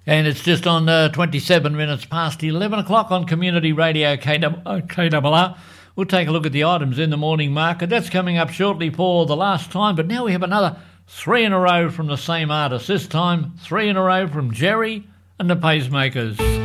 And it's just on 27 minutes past 11 o'clock on Community Radio KWR. We'll take a look at the items in the morning market. That's coming up shortly for the last time, but now we have another 3 in a row from the same artist. This time, 3 in a row from Jerry and the Pacemakers.